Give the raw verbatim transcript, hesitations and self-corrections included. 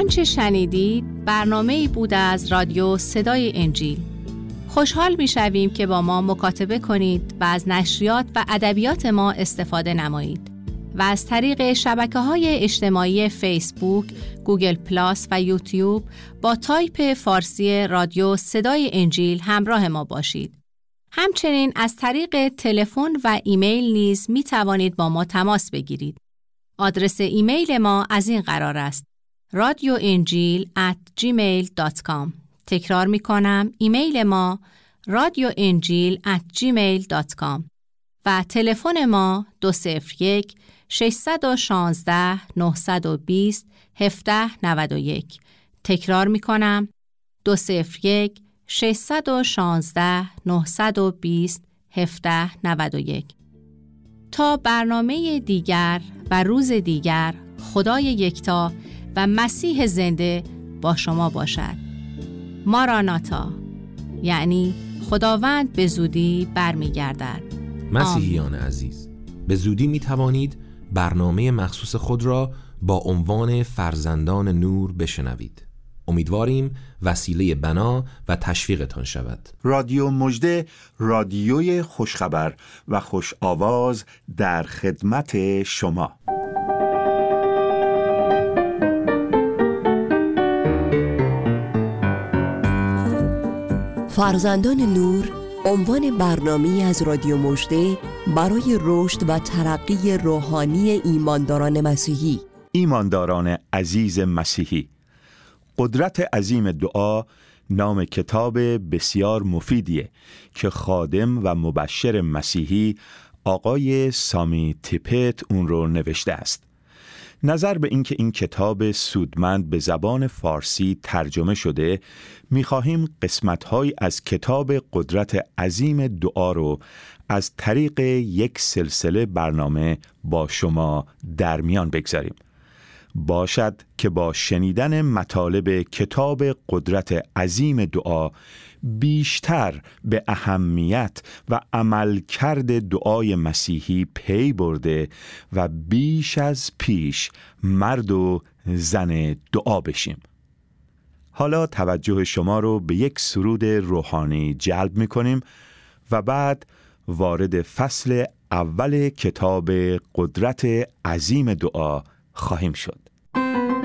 آنچه شنیدید برنامه‌ای بود از رادیو صدای انجیل. خوشحال می‌شویم که با ما مکاتبه کنید و از نشریات و ادبیات ما استفاده نمایید و از طریق شبکه‌های اجتماعی فیسبوک، گوگل پلاس و یوتیوب با تایپ فارسی رادیو صدای انجیل همراه ما باشید. همچنین از طریق تلفن و ایمیل نیز می توانید با ما تماس بگیرید. آدرس ایمیل ما از این قرار است: رادیو انجیل ات جیمیل دات کام. تکرار می کنم، ایمیل ما رادیو انجیل ات جیمیل دات کام و تلفن ما دو صفر یک شش یک شش نه دو صفر هفت نه یک. تکرار می کنم، دو صفر یک شش یک شش نه دو صفر هفت نه یک. تا برنامه دیگر و روز دیگر، خدای یکتا و مسیح زنده با شما باشد. ماراناتا، یعنی خداوند به زودی برمیگردد. مسیحیان عزیز، به زودی می توانید برنامه مخصوص خود را با عنوان فرزندان نور بشنوید. امیدواریم وسیله بنا و تشویقتان شود. رادیو مژده، رادیوی خوشخبر و خوش آواز در خدمت شما. فرزندان نور عنوان برنامه‌ای از رادیو مژده برای رشد و ترقی روحانی ایمانداران مسیحی. ایمانداران عزیز مسیحی، قدرت عظیم دعا نام کتاب بسیار مفیدیه که خادم و مبشر مسیحی آقای سامی تیپت اون رو نوشته است. نظر به اینکه این کتاب سودمند به زبان فارسی ترجمه شده، می‌خواهیم قسمت‌های از کتاب قدرت عظیم دعا رو از طریق یک سلسله برنامه با شما در میان بگذاریم. باشد که با شنیدن مطالب کتاب قدرت عظیم دعا بیشتر به اهمیت و عملکرد دعای مسیحی پی برده و بیش از پیش مرد و زن دعا بشیم. حالا توجه شما رو به یک سرود روحانی جلب می‌کنیم و بعد وارد فصل اول کتاب قدرت عظیم دعا خواهیم شد.